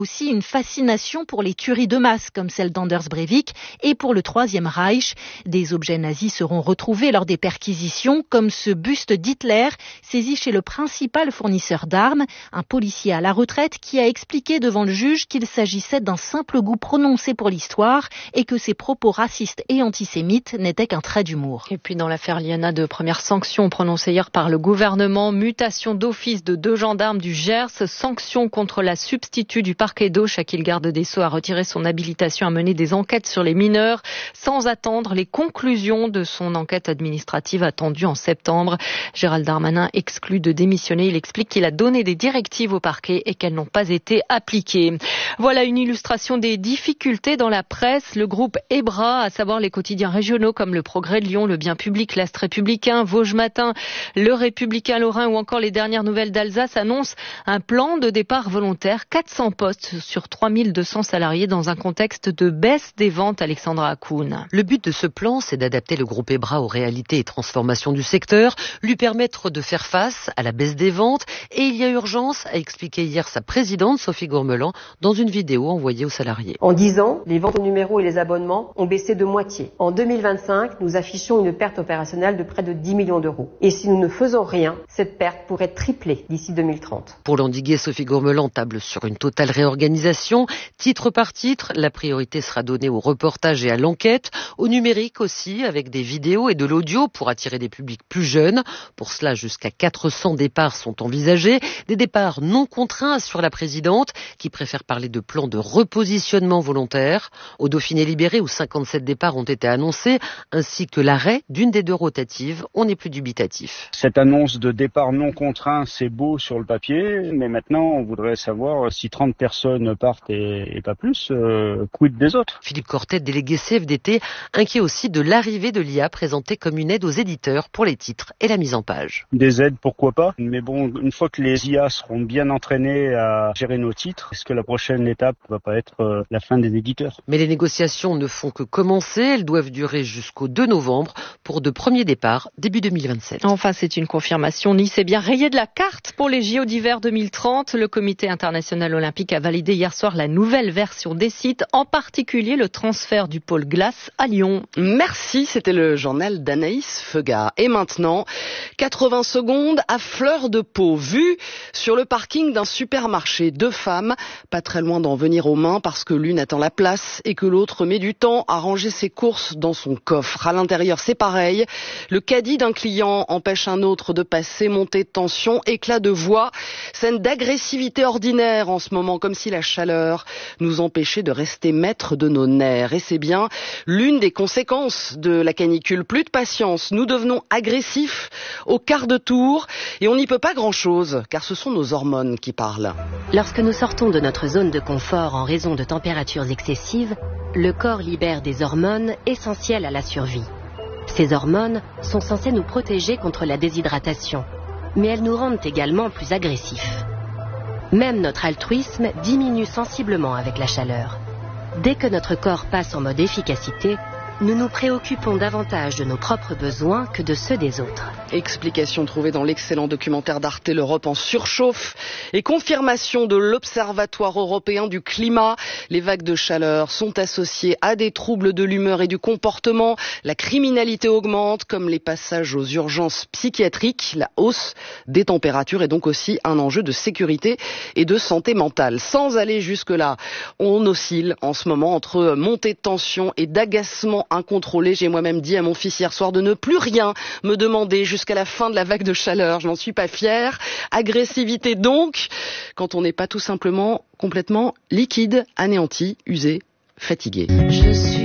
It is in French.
aussi une fascination pour les tueries de masse comme celle d'Anders Breivik et pour le Troisième Reich. Des objets nazis seront retrouvés lors des perquisitions comme ce buste d'Hitler saisi chez le principal fournisseur d'armes, un policier à la retraite qui a expliqué devant le juge qu'il s'agissait d'un simple goût prononcé pour l'histoire et que ses propos racistes et antisémites n'étaient qu'un trait d'humour. Et puis dans l'affaire Liana, de premières sanctions prononcées hier par le gouvernement, mutation d'office de 2 gendarmes du Gers, sanctions contre la substitut du parquet d'eau. Shakil Garde des Sceaux a retiré son habilitation à mener des enquêtes sur les mineurs sans attendre les conclusions de son enquête administrative attendue en septembre. Gérald Darmanin exclut de démissionner. Il explique qu'il a donné des directives au parquet et qu'elles n'ont pas été appliquées. Voilà une illustration des difficultés dans la presse. Le groupe EBRA, à savoir les quotidiens régionaux comme Le Progrès de Lyon, Le Bien Public, L'Est Républicain, Vosges Matin, Le Républicain Lorrain ou encore les dernières nouvelles d'Alsace annoncent un plan de départ volontaire, 400 postes sur 3200 salariés dans un contexte de baisse des ventes. Alexandra Akoun. Le but de ce plan, c'est d'adapter le groupe EBRA aux réalités et transformations du secteur, lui permettre de faire face à la baisse des ventes. Et il y a urgence, a expliqué hier sa présidente Sophie Gourmelan dans une vidéo envoyée aux salariés. En 10 ans, les ventes au numéro et les abonnements ont baissé de moitié. En 2025, nous affichons une perte opérationnelle de près de 10 millions d'euros. Et si nous ne faisons rien, cette perte pourrait tripler d'ici 2030. Pour l'endiguer, Sophie Gourmelan table sur une totale réorganisation. Titre par titre, la priorité sera donnée au reportage et à l'enquête, au numérique aussi, avec des vidéos et de l'audio pour attirer des publics plus jeunes. Pour cela, jusqu'à 400 départs sont envisagés. Des départs non contraints, assure la présidente, qui préfère parler de plan de repositionnement volontaire. Au Dauphiné libéré, où 57 départs ont été annoncés, ainsi que l'arrêt d'une des 2 rotatives, on n'est plus dubitatif. Cette annonce de départ non contraint, c'est beau sur le papier, mais maintenant, on voudrait savoir si 30 personnes partent et pas plus, quid des autres. Philippe Cortet, délégué CFDT, inquiet aussi de l'arrivée de l'IA présentée comme une aide aux éditeurs pour les titres et la mise en page. Des aides, pourquoi pas, mais bon, une fois que les IA seront bien entraînés à gérer nos titres, est-ce que la prochaine étape va pas être la fin des éditeurs? Mais les négociations ne font que commencer, elles doivent durer jusqu'au 2 novembre pour de premiers départs début 2027. Enfin, c'est une confirmation. Nice est bien rayé de la carte pour les JO d'hiver 2030. Le comité international olympique a validé hier soir la nouvelle version des sites, en particulier le transfert du pôle glace à Lyon. Merci, c'était le journal d'Anaïs Feugat. Et maintenant, 80 secondes à fleur de peau, vue sur le parking d'un supermarché. 2 femmes, pas très loin d'en venir aux mains parce que l'une attend la place et que l'autre met du temps à ranger ses courses dans son coffre. À l'intérieur, c'est pareil. Le caddie d'un client empêche un autre de passer, montée de tension, éclat de voix, scène d'agressivité ordinaire en ce moment, comme si la chaleur nous empêchait de rester maîtres de nos nerfs. Et c'est bien l'une des conséquences de la canicule. Plus de patience, nous devenons agressifs au quart de tour et on n'y peut pas grand-chose, car ce sont nos hormones qui parlent. Lorsque nous sortons de notre zone de confort en raison de températures excessives, le corps libère des hormones essentielles à la survie. Ces hormones sont censées nous protéger contre la déshydratation, mais elles nous rendent également plus agressifs. Même notre altruisme diminue sensiblement avec la chaleur. Dès que notre corps passe en mode efficacité, nous nous préoccupons davantage de nos propres besoins que de ceux des autres. Explication trouvée dans l'excellent documentaire d'Arte L'Europe en surchauffe et confirmation de l'Observatoire européen du climat. Les vagues de chaleur sont associées à des troubles de l'humeur et du comportement. La criminalité augmente comme les passages aux urgences psychiatriques. La hausse des températures est donc aussi un enjeu de sécurité et de santé mentale. Sans aller jusque-là, on oscille en ce moment entre montée de tension et d'agacement incontrôlé. J'ai moi-même dit à mon fils hier soir de ne plus rien me demander jusqu'à la fin de la vague de chaleur. Je n'en suis pas fière. Agressivité donc, quand on n'est pas tout simplement complètement liquide, anéanti, usé, fatigué.